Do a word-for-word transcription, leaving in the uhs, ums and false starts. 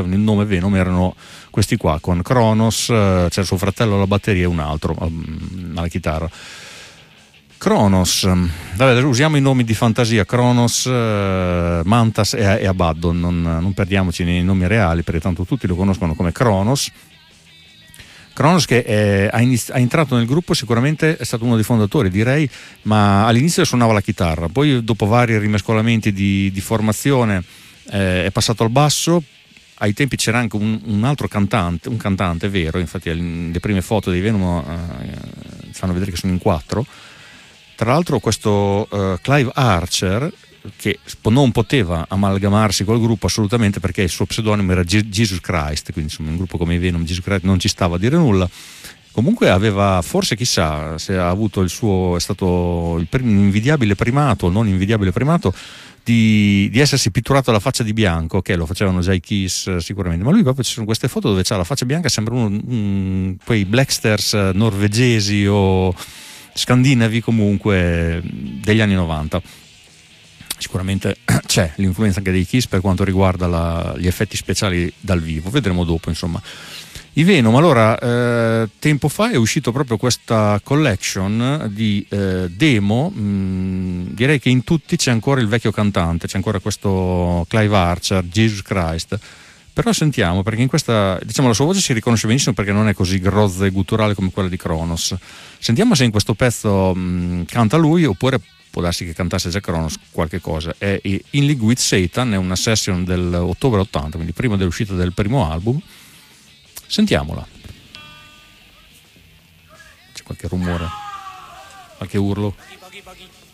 il nome Venom erano questi qua, con Kronos, eh, c'era suo fratello alla batteria e un altro um, alla chitarra. Kronos, vabbè, usiamo i nomi di fantasia, Kronos, eh, Mantas e, e Abaddon, non, non perdiamoci nei nomi reali perché tanto tutti lo conoscono come Kronos. Kronos che è, ha, inizi- ha entrato nel gruppo, sicuramente è stato uno dei fondatori, direi, ma all'inizio suonava la chitarra, poi dopo vari rimescolamenti di, di formazione eh, è passato al basso. Ai tempi c'era anche un, un altro cantante, un cantante vero, infatti le prime foto dei Venom eh, fanno vedere che sono in quattro. Tra l'altro questo uh, Clive Archer, che non poteva amalgamarsi col gruppo assolutamente perché il suo pseudonimo era G- Jesus Christ, quindi insomma un gruppo come i Venom, Jesus Christ non ci stava a dire nulla. Comunque aveva, forse chissà se ha avuto il suo, è stato il prim- invidiabile primato, non invidiabile primato, di, di essersi pitturato la faccia di bianco, che lo facevano già i Kiss sicuramente, ma lui proprio ci sono queste foto dove c'ha la faccia bianca, sembra uno, un, quei Blacksters norvegesi o scandinavi comunque degli anni novanta. Sicuramente c'è l'influenza anche dei Kiss per quanto riguarda la, gli effetti speciali dal vivo, vedremo dopo insomma. I Venom, allora eh, tempo fa è uscito proprio questa collection di eh, demo, mh, direi che in tutti c'è ancora il vecchio cantante, c'è ancora questo Clive Archer, Jesus Christ. Però sentiamo, perché in questa, diciamo, la sua voce si riconosce benissimo perché non è così grozza e gutturale come quella di Kronos. Sentiamo se in questo pezzo mh, canta lui oppure può darsi che cantasse già Kronos qualche cosa. È In League with Satan, è una session dell'ottobre ottanta, quindi prima dell'uscita del primo album. Sentiamola. C'è qualche rumore, qualche urlo.